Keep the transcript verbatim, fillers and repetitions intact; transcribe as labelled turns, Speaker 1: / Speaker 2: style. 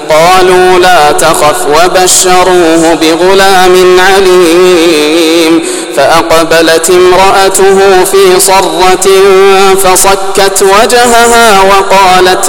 Speaker 1: قالوا لا تخف وبشروه بغلام عليم فأقبلت امرأته في صرة فصكت وجهها وقالت